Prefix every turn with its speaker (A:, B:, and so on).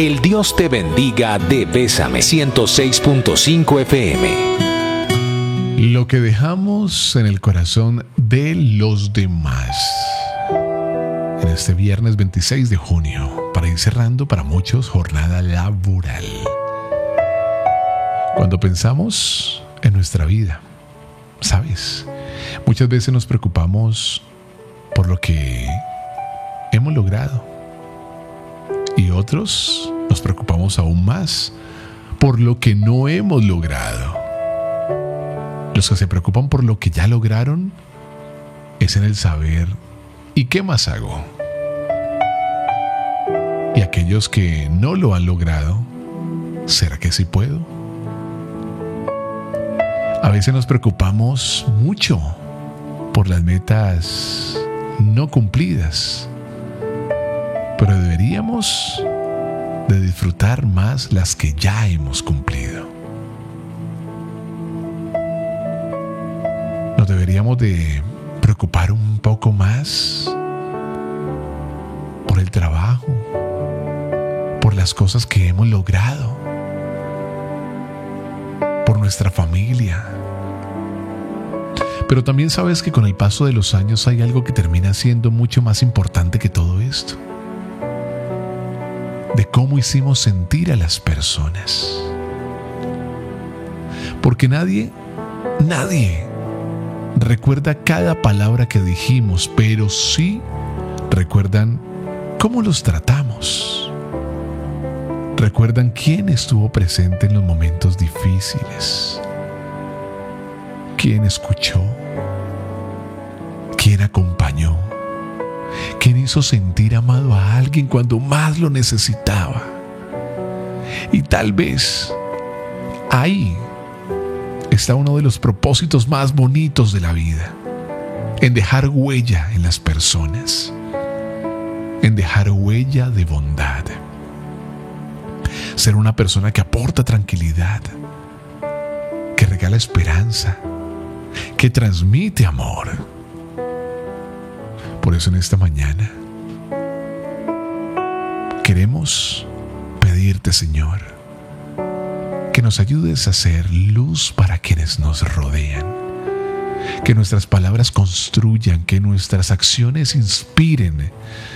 A: El Dios te bendiga de Bésame 106.5 FM.
B: Lo que dejamos en el corazón de los demás. En este viernes 26 de junio, para ir cerrando para muchos jornada laboral. Cuando pensamos en nuestra vida, ¿sabes? Muchas veces nos preocupamos por lo que hemos logrado. Y otros nos preocupamos aún más por lo que no hemos logrado. Los que se preocupan por lo que ya lograron es en el saber ¿y qué más hago? Y aquellos que no lo han logrado, ¿será que sí puedo? A veces nos preocupamos mucho por las metas no cumplidas, pero deberíamos de disfrutar más las que ya hemos cumplido. Nos deberíamos de preocupar un poco más por el trabajo, por las cosas que hemos logrado, por nuestra familia. Pero también sabes que con el paso de los años hay algo que termina siendo mucho más importante que todo esto. De cómo hicimos sentir a las personas. Porque nadie recuerda cada palabra que dijimos, pero sí recuerdan cómo los tratamos. Recuerdan quién estuvo presente en los momentos difíciles, quién escuchó, quién acompañó, quién hizo sentir amado a alguien cuando más lo necesitaba. Y tal vez ahí está uno de los propósitos más bonitos de la vida, en dejar huella en las personas, en dejar huella de bondad. Ser una persona que aporta tranquilidad, que regala esperanza, que transmite amor. Por eso en esta mañana queremos pedirte, Señor, que nos ayudes a ser luz para quienes nos rodean, que nuestras palabras construyan, que nuestras acciones inspiren